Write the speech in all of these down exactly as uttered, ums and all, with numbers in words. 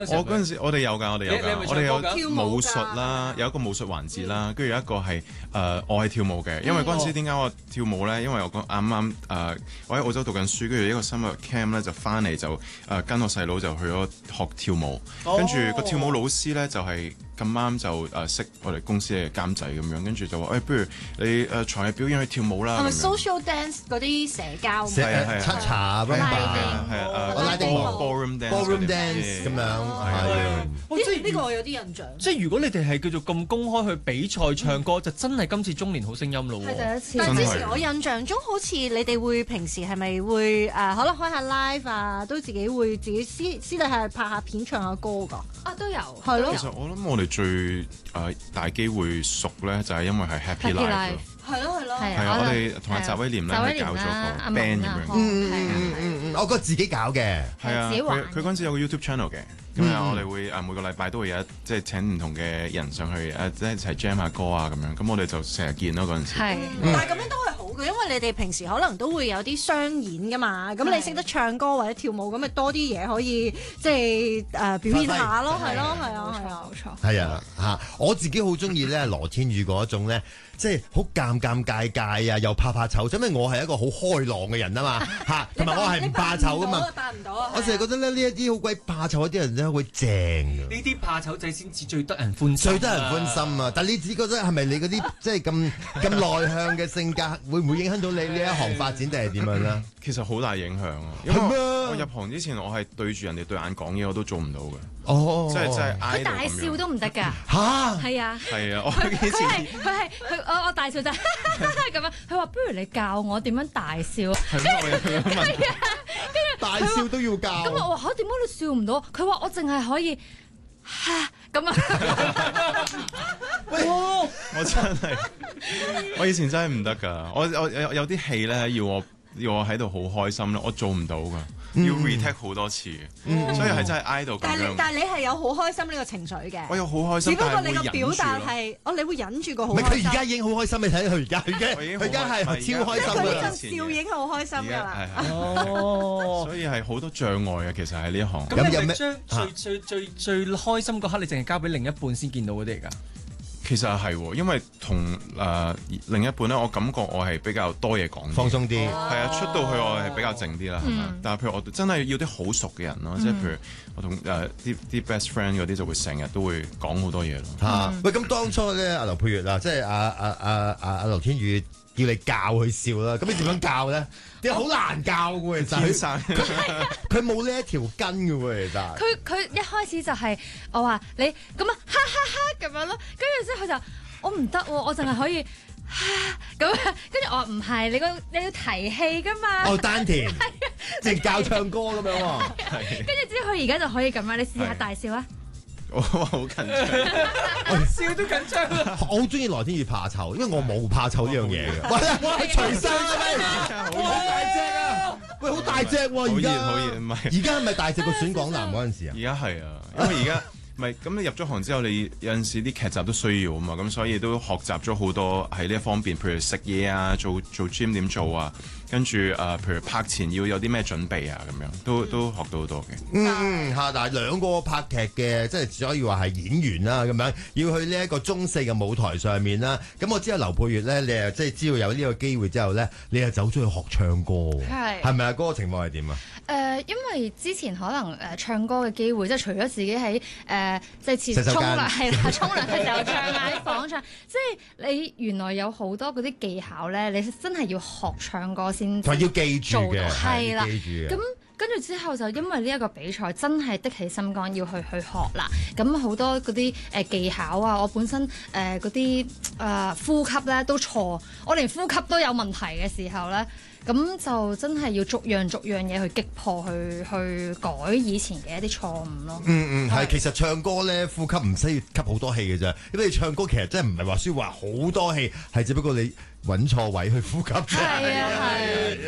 我嗰陣時，我哋有㗎，我哋有㗎，我哋有武術啦，有一個武術環節啦，跟住有一個係誒，我係跳舞嘅，因為嗰陣時點解我跳舞咧？因為我講啱啱誒，我喺澳洲讀緊書，跟住一個 summer camp 咧就翻嚟就誒跟我細佬就去咗學跳舞，跟住個跳舞老師咧就係咁啱就誒識我哋公司嘅監製咁樣，跟住就話誒，不如你誒才藝表演去跳舞啦。 係咪 social dance 嗰啲社交？ 係啊係啊， 叉叉 rumba 係啊誒， 拉丁舞 ballroom dance ballroom dance 咁樣。係啊， 即係呢個我有啲印象。 即係如果你哋係叫做咁公開去比賽唱歌，就真係今次中年好聲音咯。 係第一次。但係之前我印象中好似你哋會平時係咪會誒可能開下 live 啊，都自己會自己私私底下拍下片唱下歌㗎。 啊都有。 係咯。 其實我諗我哋最誒大機會熟咧，就係因為係 Happy Life。 係咯係咯。 係啊，我哋同阿翟威廉咧係搞咗個 band 咁樣。 嗯嗯嗯嗯嗯，我覺得自己搞嘅。 係啊，佢佢嗰陣時有個 YouTube channel 嘅。咁啊，我哋會誒每個禮拜都會有一即係請唔同嘅人上去誒，即係一齊 jam 下歌啊咁樣。咁我哋就成日見咯嗰陣時。 係，但係咁樣都係好嘅，因為你哋平時可能都會有啲商演噶嘛。咁你識得唱歌或者跳舞，咁咪多啲嘢可以即係誒表現下咯，係咯，係啊，係啊，冇錯。 係啊嚇，我自己好中意咧羅天宇嗰種咧，即係好尷尷尬尬啊，又怕怕醜，因為我係一個好開朗嘅人啊嘛嚇，同埋我係唔怕醜噶嘛。 扮唔到啊！ 我成日覺得咧呢一啲好鬼怕醜嗰啲人咧會正㗎。 呢啲怕醜仔先至最得人歡心， 最得人歡心啊！但係你自己覺得係咪你嗰啲即係咁咁內向嘅性格，會唔會影響到你呢一行發展定係點樣咧？ 其實好大影響啊！因為我入行之前，我係對住人哋對眼講嘢，我都做唔到嘅。 哦， 即係即係佢大笑都唔得㗎。 嚇！ 係啊。 係啊，我佢係佢係佢我我大笑就係咁樣。佢話：不如你教我點樣大笑。 係咩？我有咁樣問。 係啊，跟住大笑都要教。 咁我話嚇點解你笑唔到？佢話我淨係可以嚇咁啊！ 哇！我真係我以前真係唔得㗎。我我有有啲戲咧要我要我喺度好開心咧，我做唔到㗎。要 retake 好多次嘅，所以係真係挨到咁樣。 但係但係你係有好開心呢個情緒嘅。 我有好開心， 只不過你個表達係，哦，你會忍住個好開心。 唔係佢而家已經好開心，你睇佢而家，佢而家佢而家係超開心㗎。 佢呢陣笑已經好開心㗎啦。 哦， 所以係好多障礙嘅，其實喺呢一行。 咁你係咪將最最最最開心嗰刻，你淨係交俾另一半先見到嗰啲嚟㗎？ 其實係喎，因為同誒、呃、另一半咧，我感覺我係比較多嘢講， 放鬆啲。 係啊，出到去我係比較靜啲啦，係咪、嗯？但係譬如我真係要啲好熟嘅人咯，即係、嗯、譬如我同誒啲啲 best friend 嗰啲就會成日都會講好多嘢咯。嚇、 嗯！喂，咁當初咧，阿劉佩玥啊，即係阿阿阿阿阿劉天宇叫你教佢笑啦，咁你點樣教咧？你好難教嘅喎，其實天生佢冇呢一條根嘅喎，其實。 佢佢一開始就係我話你咁啊，哈哈哈咁樣咯，跟住之後佢就我唔得喎，我淨係可以哈咁樣，跟住我話唔係，你個你要提氣㗎嘛。 哦，丹田。係啊，即係教唱歌咁樣喎。 跟住之後佢而家就可以咁樣，你試下大笑啊！ 我好緊張， 笑都緊張啊！ 我好中意羅天宇怕醜，因為我冇怕醜呢樣嘢嘅。哇！佢除衫啊！好大隻啊！喂，好大隻喎！而家好熱，唔係。 而家係咪大隻過選港男嗰陣時啊？ 而家係啊，因為而家唔係咁你入咗行之後，你有陣時啲劇集都需要啊嘛，咁所以都學習咗好多喺呢一方面，譬如食嘢啊，做做 gym 點做啊。跟住誒、呃，譬如拍前要有啲咩準備啊，咁樣都都學到好多嘅。 嗯嗯，嚇！但係兩個拍劇嘅，即係只可以話係演員啦，咁樣要去呢一個中四嘅舞台上面啦。咁我知道劉佩玥咧，你係即係知道有呢個機會之後咧，你係走咗去學唱歌，係係咪啊？嗰、那個情況係點啊？ 誒、呃，因為之前可能誒、呃、唱歌嘅機會，即係除咗自己喺誒、呃、即係廁所沖涼係啦，沖涼嘅時候唱啊，喺房唱，即係你原來有好多嗰啲技巧咧，你真係要學唱歌先。 同埋要記住嘅， 係啦。 咁跟住之後就因為呢一個比賽真係的起心肝要去去學啦。咁好多嗰啲誒技巧啊，我本身誒嗰啲誒呼吸咧都錯，我連呼吸都有問題嘅時候咧。咁就真係要逐樣逐樣嘢去擊破，去去改以前嘅一啲錯誤咯。 嗯嗯，係其實唱歌咧，呼吸唔需要吸好多氣嘅啫。因為你唱歌其實真係唔係話需要話好多氣，係只不過你揾錯位去呼吸啫。 係啊係。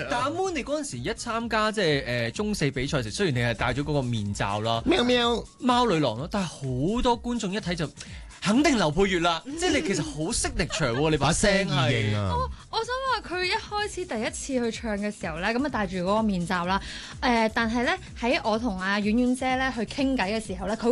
但阿 Moon 你嗰陣時一參加即係誒中四比賽時，雖然你係戴咗嗰個面罩啦， 喵喵貓女郎咯，但係好多觀眾一睇就肯定劉佩玥啦，即係你其實好識力場喎，你把聲係。 我我想話佢一開始第一次去唱嘅時候咧，咁啊戴住嗰個面罩啦，誒、呃，但係咧喺我同阿婉婉姐咧去傾偈嘅時候咧，佢